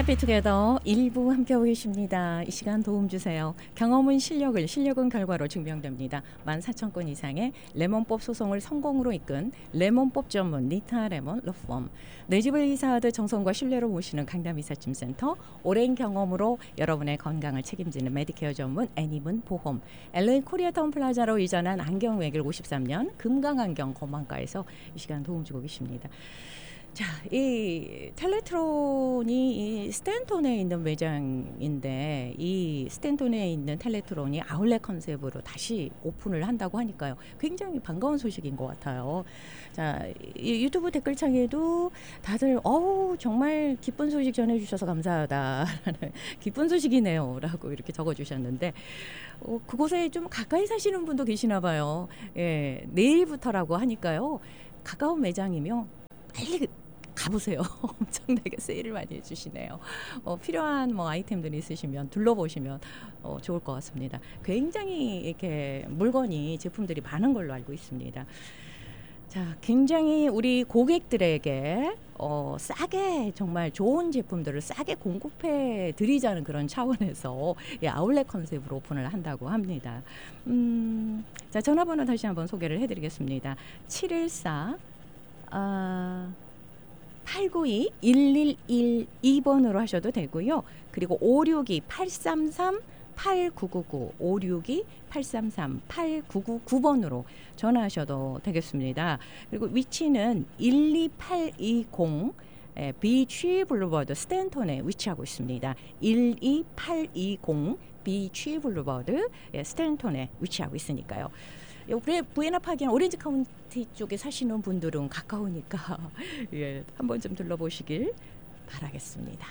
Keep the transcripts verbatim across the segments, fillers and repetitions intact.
해피투게더 일부 함께하고 계십니다. 이 시간 도움 주세요. 경험은 실력을, 실력은 결과로 증명됩니다. 만 사천 건 이상의 레몬법 소송을 성공으로 이끈 레몬법 전문 리타 레몬 러펌. 내 집을 이사하듯 정성과 신뢰로 모시는 강남 이삿짐센터. 오랜 경험으로 여러분의 건강을 책임지는 메디케어 전문 애니문 보험. 엘에이 코리아타운 플라자로 이전한 안경 외길 오십삼 년 금강안경 검안과에서 이 시간 도움 주고 계십니다. 자, 이 텔레트론이 이 스탠톤에 있는 매장인데 이 스탠톤에 있는 텔레트론이 아울렛 컨셉으로 다시 오픈을 한다고 하니까요. 굉장히 반가운 소식인 것 같아요. 자, 이 유튜브 댓글창에도 다들 어우 정말 기쁜 소식 전해주셔서 감사하다라는 기쁜 소식이네요 라고 이렇게 적어주셨는데 어, 그곳에 좀 가까이 사시는 분도 계시나 봐요. 예, 내일부터라고 하니까요. 가까운 매장이면 빨리 가보세요. 엄청나게 세일을 많이 해주시네요. 어, 필요한 뭐 아이템들이 있으시면 둘러보시면 어, 좋을 것 같습니다. 굉장히 이렇게 물건이 제품들이 많은 걸로 알고 있습니다. 자, 굉장히 우리 고객들에게 어, 싸게 정말 좋은 제품들을 싸게 공급해 드리자는 그런 차원에서 예, 아울렛 컨셉으로 오픈을 한다고 합니다. 음, 자, 전화번호 다시 한번 소개를 해드리겠습니다. 칠일사 아, 팔구이 일일일이 번으로 하셔도 되고요. 그리고 오육이 팔삼삼 팔구구구 오육이 팔삼삼 팔구구구 번으로 전화하셔도 되겠습니다. 그리고 위치는 일이팔이공 비치 블루버드 스탠톤에 위치하고 있습니다. 일이팔이공 비치 블루버드 스탠톤에 위치하고 있으니까요. 우리 부에나 파기나 오렌지 카운티 쪽에 사시는 분들은 가까우니까 예, 한번 좀 둘러보시길 바라겠습니다.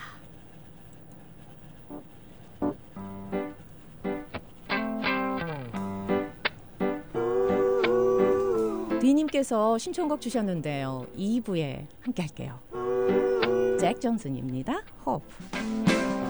디님께서 신청곡 주셨는데요. 이 부에 함께 할게요. 잭 존슨입니다. 호프.